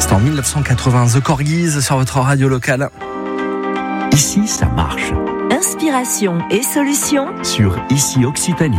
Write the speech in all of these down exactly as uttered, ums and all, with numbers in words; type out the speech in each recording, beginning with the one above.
C'était en dix-neuf cent quatre-vingts, The Corgis sur votre radio locale. Ici, ça marche. Inspiration et solutions Sur Ici Occitanie.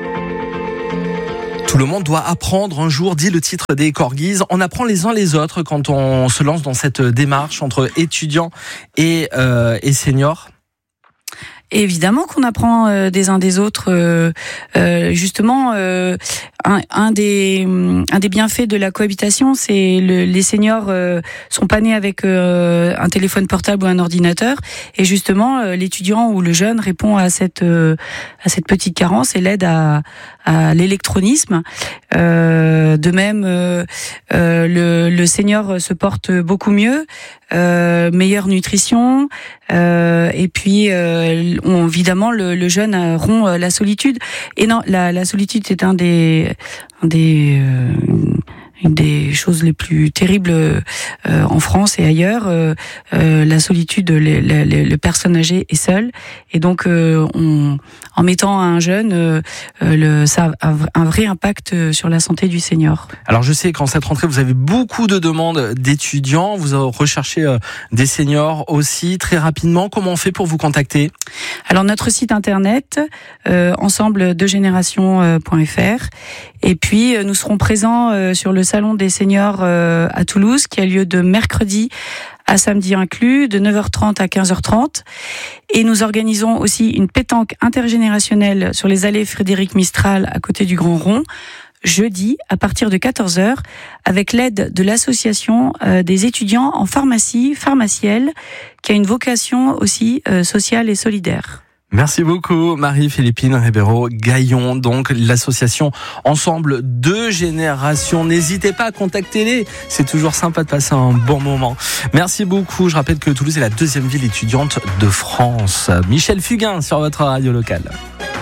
Tout le monde doit apprendre un jour, dit le titre des Corgis. On apprend les uns les autres quand on se lance dans cette démarche entre étudiants et, euh, et seniors. Et évidemment qu'on apprend euh, des uns des autres. Euh, euh, justement, euh, un, un des un des bienfaits de la cohabitation, c'est le, les seniors euh, sont pas nés avec euh, un téléphone portable ou un ordinateur. Et justement, euh, l'étudiant ou le jeune répond à cette euh, à cette petite carence et l'aide à à l'électronisme. Euh, de même, euh, euh, le, le senior se porte beaucoup mieux, euh, meilleure nutrition, euh, et puis euh, on, évidemment le, le jeune rompt la solitude. Et non, la, la solitude c'est un des, un des euh, une des choses les plus terribles euh, en France et ailleurs. Euh, euh, la solitude, les, les, les, les personnes âgées est seule, et donc euh, on, en mettant un jeune, euh, le, ça a un vrai impact sur la santé du senior. Alors je sais qu'en cette rentrée vous avez beaucoup de demandes d'étudiants, vous recherchez euh, des seniors aussi très rapidement. Comment on fait pour vous contacter ? Alors notre site internet euh, ensemble de génération point f r, et puis euh, nous serons présents euh, sur le salon des seniors euh, à Toulouse qui a lieu de mercredi à samedi inclus, de neuf heures trente à quinze heures trente. Et nous organisons aussi une pétanque intergénérationnelle sur les allées Frédéric Mistral à côté du Grand Rond, jeudi à partir de quatorze heures, avec l'aide de l'association euh, des étudiants en pharmacie, Pharmaciel, qui a une vocation aussi euh, sociale et solidaire. Merci beaucoup Marie-Philippine Ribeiro-Gaillon, donc l'association Ensemble de Générations. N'hésitez pas à contacter-les, c'est toujours sympa de passer un bon moment. Merci beaucoup, je rappelle que Toulouse est la deuxième ville étudiante de France. Michel Fugain sur votre radio locale.